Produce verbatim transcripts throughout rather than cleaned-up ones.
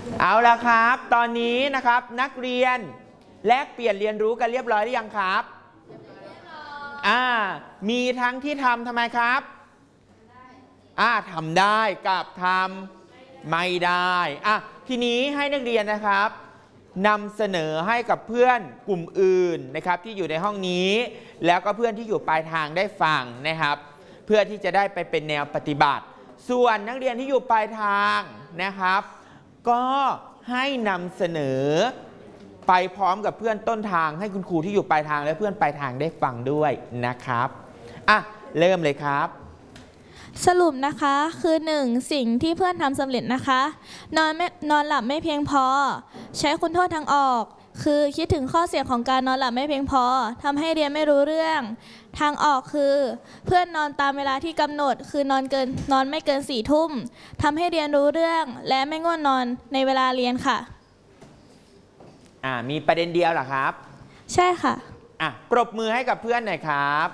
เอาละครับตอนนี้นะครับนักเรียนแลกเปลี่ยนเรียนรู้กันเรียบร้อยหรือยังครับอ่ามีทั้งที่ทำทำไมครับอ่าทำได้กับทำไม่ได้อ่ะทีนี้ให้นักเรียนนะครับนำเสนอให้กับเพื่อนกลุ่มอื่นนะครับที่อยู่ในห้องนี้แล้วก็เพื่อนที่อยู่ปลายทางได้ฟังนะครับเพื่อที่จะได้ไปเป็นแนวปฏิบัติส่วนนักเรียนที่อยู่ปลายทางนะครับก็ให้นำเสนอไปพร้อมกับเพื่อนต้นทางให้คุณครูที่อยู่ปลายทางและเพื่อนปลายทางได้ฟังด้วยนะครับอ่ะเริ่มเลยครับสรุปนะคะคือหนึ่งสิ่งที่เพื่อนทำสำเร็จนะคะนอนไม่นอนหลับไม่เพียงพอใช้คุณโทษทางออกคือคิดถึงข้อเสียของการนอนหลับไม่เพียงพอทำให้เรียนไม่รู้เรื่องทางออกคือเพื่อนนอนตามเวลาที่กำหนดคือนอนเกินนอนไม่เกินสี่ทุ่มทำให้เรียนรู้เรื่องและไม่ง่วงนอนในเวลาเรียนค่ะอ่ามีประเด็นเดียวเหรอครับใช่ค่ะอ่ะปรบมือให้กับเพื่อนหน่อยครับ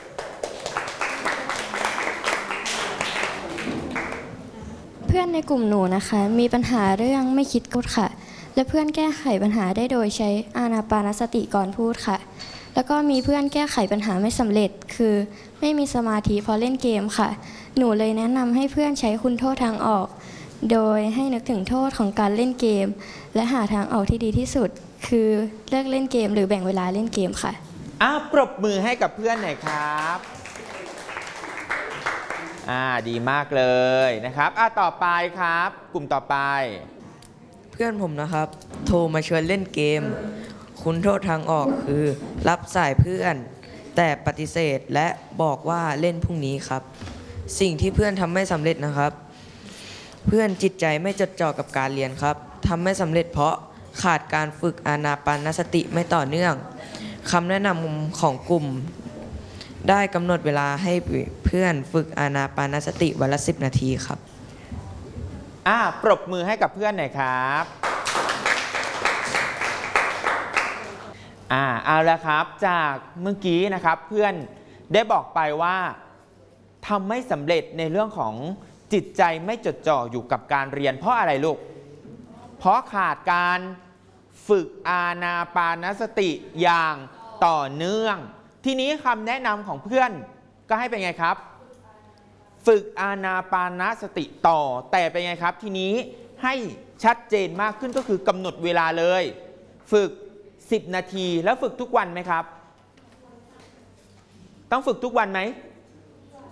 เพื่อนในกลุ่มหนูนะคะมีปัญหาเรื่องไม่คิดกฎค่ะและเพื่อนแก้ไขปัญหาได้โดยใช้อานาปานสติก่อนพูดค่ะแล้วก็มีเพื่อนแก้ไขปัญหาไม่สำเร็จคือไม่มีสมาธิพอเล่นเกมค่ะหนูเลยแนะนำให้เพื่อนใช้คุณโทษทางออกโดยให้นึกถึงโทษของการเล่นเกมและหาทางออกที่ดีที่สุดคือเลิกเล่นเกมหรือแบ่งเวลาเล่นเกมค่ะอ่ะปรบมือให้กับเพื่อนหน่อยครับอ่าดีมากเลยนะครับอ่ะต่อไปครับกลุ่มต่อไปเพื่อนผมนะครับโทรมาชวนเล่นเกมคุณโทษทางออกคือรับสายเพื่อนแต่ปฏิเสธและบอกว่าเล่นพรุ่งนี้ครับสิ่งที่เพื่อนทำไม่สำเร็จนะครับเพื่อนจิตใจไม่จดจ่อกับการเรียนครับทำไม่สำเร็จเพราะขาดการฝึกอานาปานสติไม่ต่อเนื่องคำแนะนำของกลุ่มได้กำหนดเวลาให้เพื่อนฝึกอานาปานสติวันละสิบนาทีครับอ่าปรบมือให้กับเพื่อนหน่อยครับอ่าเอาละครับจากเมื่อกี้นะครับเพื่อนได้บอกไปว่าทำไม่สำเร็จในเรื่องของจิตใจไม่จดจ่ออยู่กับการเรียนเพราะอะไรลูกเพราะขาดการฝึกอานาปานสติอย่างต่อเนื่องทีนี้คำแนะนำของเพื่อนก็ให้เป็นไงครับฝึกอานาปานสติต่อแต่เป็นไงครับทีนี้ให้ชัดเจนมากขึ้นก็คือกำหนดเวลาเลยฝึกสิบนาทีแล้วฝึกทุกวันไหมครับต้องฝึกทุกวันไหม